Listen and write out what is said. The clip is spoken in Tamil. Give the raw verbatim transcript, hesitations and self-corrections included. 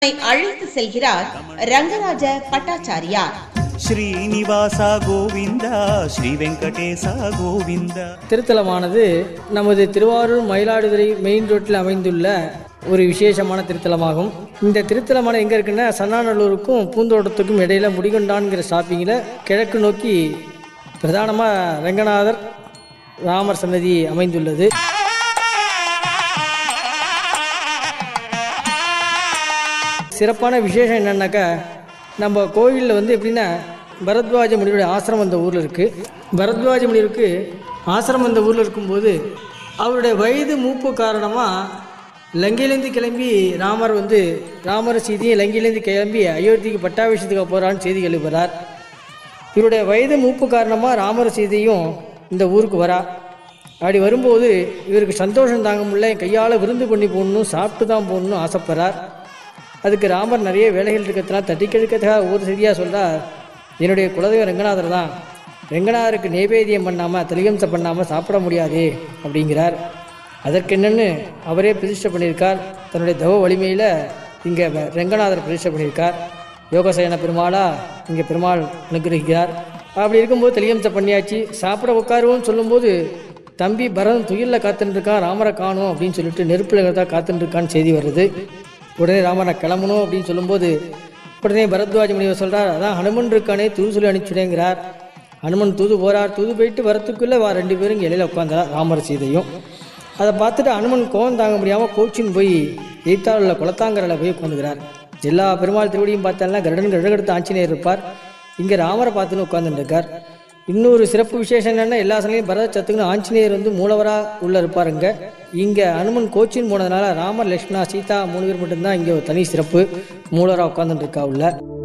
அழைத்து செல்கிறார் ரங்கராஜ பட்டாச்சாரியார். ஸ்ரீனிவாசா கோவிந்தா, ஸ்ரீ வெங்கடேசா கோவிந்தா. திருத்தலமானது நமது திருவாரூர் மயிலாடுதுறை மெயின் ரோட்டில் அமைந்துள்ள ஒரு விசேஷமான திருத்தலமாகும். இந்த திருத்தலமான எங்கே இருக்குன்னா, சன்னாநல்லூருக்கும் பூந்தோட்டத்துக்கும் இடையில முடிகொண்டான்கிற ஷாப்பிங்கில் கிழக்கு நோக்கி பிரதானமாக ரங்கநாதர் ராமர் சன்னதி அமைந்துள்ளது. சிறப்பான விசேஷம் என்னன்னாக்கா, நம்ம கோயிலில் வந்து எப்படின்னா, பரத்வாஜ முனிவருடைய ஆசிரமம் அந்த ஊரில் இருக்குது. பரத்வாஜ முனிவருக்கு ஆசிரமம் அந்த ஊரில் இருக்கும்போது அவருடைய வயது மூப்பு காரணமாக லங்கையிலேருந்து கிளம்பி ராமர் வந்து ராமர் சீதையும் லங்கையிலேருந்து கிளம்பி அயோத்திக்கு பட்டாபிஷேகத்துக்கு போகிறான்னு செய்தி எழுப்புகிறார். இவருடைய வயது மூப்பு காரணமாக ராமர் சீதையும் இந்த ஊருக்கு வரா. அப்படி வரும்போது இவருக்கு சந்தோஷம் தாங்க முடியல, கையால் விருந்து பண்ணி போடணும், சாப்பிட்டு தான் போடணும்னு ஆசைப்படுறார். அதுக்கு ராமர் நிறைய வேலைகள் இருக்கிறதுனால தட்டி கெடுக்கிறதுக்காக ஒரு செய்தியாக சொல்கிறார், என்னுடைய குலதெய்வம் ரங்கநாதர் தான், ரங்கநாதருக்கு நைவேத்தியம் பண்ணாமல் தலிகம்சம் பண்ணாமல் சாப்பிட முடியாது அப்படிங்கிறார். அதற்கு என்னென்னு அவரே பிரதிஷ்டை பண்ணியிருக்கார். தன்னுடைய தவ வலிமையில் இங்கே ரங்கநாதர் பிரதிஷ்டை பண்ணியிருக்கார். யோகசேன பெருமாளா இங்கே பெருமாள் அனுகிரகிக்கிறார். அப்படி இருக்கும்போது தலிகம்சம் பண்ணியாச்சு, சாப்பிட உட்காருவோன்னு சொல்லும்போது தம்பி பரதன் துயிலில் காத்துட்டுருக்கான், ராமரை காணும் அப்படின்னு சொல்லிட்டு நெருப்பில் தான் காத்துட்டுருக்கான்னு செய்தி வருது. உடனே ராமரை கிளம்பணும் அப்படின்னு சொல்லும்போது உடனே பரத்வாஜ முனிவர் சொல்கிறார், அதான் ஹனுமன் இருக்கானே தூது சொல்லி அனுப்பிச்சுடேங்கிறார். ஹனுமன் தூது போகிறார். தூது போயிட்டு வரத்துக்குள்ளே வா ரெண்டு பேரும் இங்கே இலையில் உட்காந்தார், ராமர் சீதையும். அதை பார்த்துட்டு ஹனுமன் கோவம் தாங்க முடியாமல் கோச்சின்னு போய் எய்த்தாள் உள்ள குளத்தாங்கரில் போய் உட்காந்துக்கிறார். எல்லா பெருமாள் திருவடியும் பார்த்தாலும் கருடன் கருடகடுத்து ஆஞ்சநேயர் இருப்பார். இங்கே ராமரை பார்த்துன்னு உட்காந்துட்டு இருக்கார். இன்னொரு சிறப்பு விசேஷம் என்னென்னா, எல்லா சமயம் பரத சத்துக்குன்னு ஆஞ்சநேயர் வந்து மூலவராக உள்ளே இருப்பாருங்க. இங்கே அனுமன் கோச்சின்னு போனதுனால ராமர் லக்ஷ்மணா சீதா மூணு பேர் மட்டும்தான் இங்கே ஒரு தனி சிறப்பு மூலவராக உட்காந்துட்டு இருக்கா உள்ள.